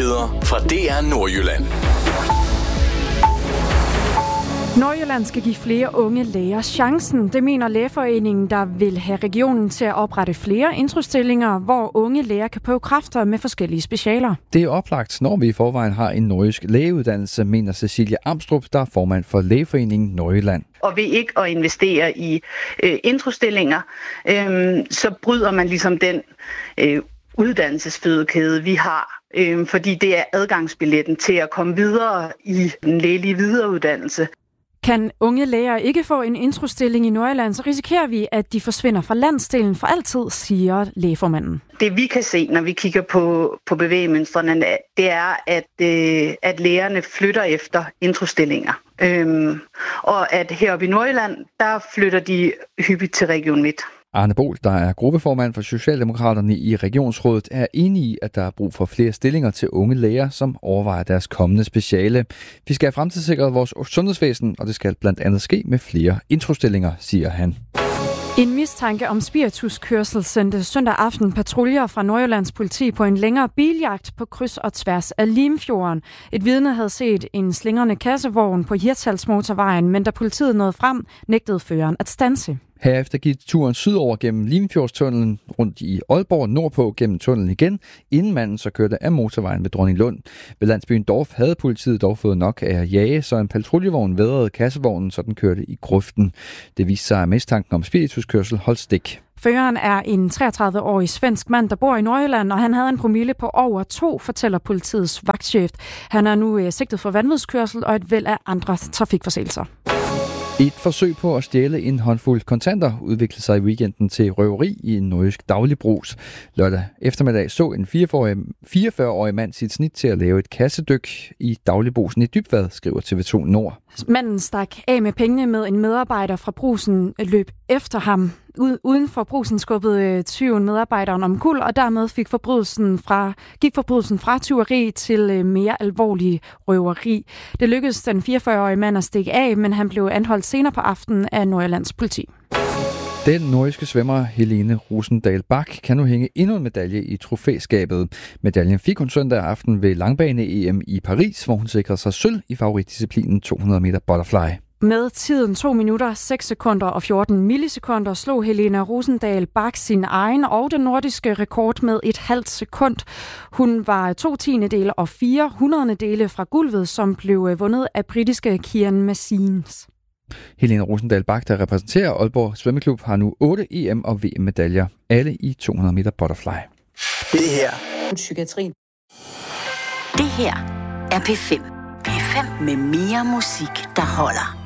Nyheder fra DR Nordjylland. Nordjylland skal give flere unge læger chancen. Det mener Lægeforeningen, der vil have regionen til at oprette flere introstillinger, hvor unge læger kan prøve kræfter med forskellige specialer. Det er oplagt, når vi i forvejen har en nordjysk lægeuddannelse, mener Cecilia Amstrup, der er formand for Lægeforeningen Nordjylland. Og ved ikke at investere i introstillinger, så bryder man ligesom den uddannelsesfødekæde, vi har. Fordi det er adgangsbilletten til at komme videre i den lægelige videreuddannelse. Kan unge læger ikke få en introstilling i Nordjylland, så risikerer vi, at de forsvinder fra landsdelen for altid, siger lægeformanden. Det vi kan se, når vi kigger på bevægemønstrene, det er, at lægerne flytter efter introstillinger. Og at heroppe i Nordjylland, der flytter de hyppigt til Region Midt. Arne Bohl, der er gruppeformand for Socialdemokraterne i Regionsrådet, er enig i, at der er brug for flere stillinger til unge læger, som overvejer deres kommende speciale. Vi skal have fremtidssikret vores sundhedsvæsen, og det skal blandt andet ske med flere introstillinger, siger han. En mistanke om spirituskørsel sendte søndag aften patruljer fra Nordjyllands politi på en længere biljagt på kryds og tværs af Limfjorden. Et vidne havde set en slingrende kassevogn på Hirtshalsmotorvejen, men da politiet nåede frem, nægtede føreren at standse. Herefter gik turen sydover gennem Limfjordstunnelen rundt i Aalborg nordpå gennem tunnelen igen, inden manden så kørte af motorvejen ved Dronninglund. Ved landsbyen Dorf havde politiet dog fået nok af at jage, så en patruljevogn vædrede kassevognen, så den kørte i grøften. Det viste sig, at mistanken om spirituskørsel holdt stik. Føreren er en 33-årig svensk mand, der bor i Nordjylland, og han havde en promille på over 2, fortæller politiets vagtchef. Han er nu sigtet for vanvidskørsel og et væld af andre trafikforseelser. Et forsøg på at stjæle en håndfuld kontanter udviklede sig i weekenden til røveri i en nordjysk dagligbrugs. Lørdag eftermiddag så en 44-årig mand sit snit til at lave et kassedyk i dagligbrugsen i Dybvad, skriver TV2 Nord. Manden stak af med pengene med en medarbejder fra brugsen løb efter ham. Uden for brugsen skubbede tyven medarbejderen omkuld, og dermed gik forbrydelsen fra tyveri til mere alvorlig røveri. Det lykkedes den 44-årige mand at stikke af, men han blev anholdt senere på aftenen af Nordjyllands politi. Den nordjyske svømmer Helene Rosendal Bach kan nu hænge endnu en medalje i trofæskabet. Medaljen fik hun søndag aften ved langbane-EM i Paris, hvor hun sikrede sig sølv i favoritdisciplinen 200 meter butterfly. Med tiden 2 minutter, 6 sekunder og 14 millisekunder slog Helena Rosendal Bach sin egen og den nordiske rekord med et halvt sekund. Hun var 2/10 og 4/100 fra gulvet, som blev vundet af britiske Kian Massins. Helena Rosendal Bach, der repræsenterer Aalborg Svømmeklub, har nu 8 EM- og VM-medaljer, alle i 200 meter butterfly. Det her. Psykiatrien. Det her er P5. P5 med mere musik, der holder.